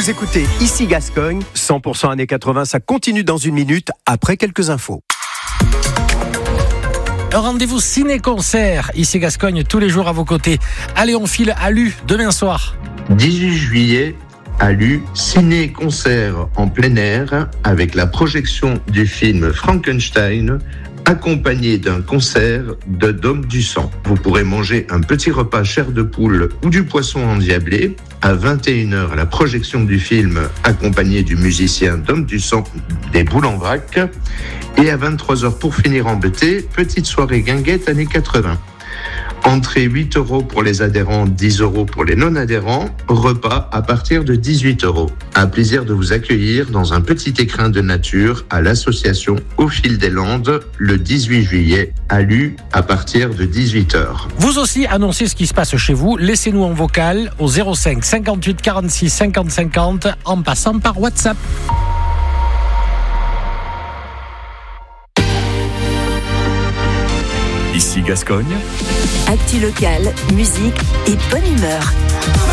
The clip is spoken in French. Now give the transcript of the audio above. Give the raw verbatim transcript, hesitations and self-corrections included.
Vous écoutez Ici Gascogne, cent pour cent années quatre-vingts, ça continue dans une minute après quelques infos. Un rendez-vous ciné-concert, Ici Gascogne, tous les jours à vos côtés. Allez, on file à Lue, demain soir. dix-huit juillet, à Lue, ciné-concert en plein air avec la projection du film Frankenstein, accompagné d'un concert de Dom du Sang. Vous pourrez manger un petit repas chair de poule ou du poisson endiablé. À vingt et une heures, la projection du film accompagné du musicien Dom du Sang des Boules en Vrac. Et à vingt-trois heures, pour finir en beauté, petite soirée guinguette années quatre-vingts. Entrée huit euros pour les adhérents, dix euros pour les non-adhérents. Repas à partir de dix-huit euros. Un plaisir de vous accueillir dans un petit écrin de nature à l'association Au Fil des Landes le dix-huit juillet à Lue à partir de dix-huit heures. Vous aussi, annoncez ce qui se passe chez vous. Laissez-nous en vocal au zéro cinq cinquante-huit quarante-six cinquante cinquante en passant par WhatsApp. Ici Gascogne. Actu locale, musique et bonne humeur.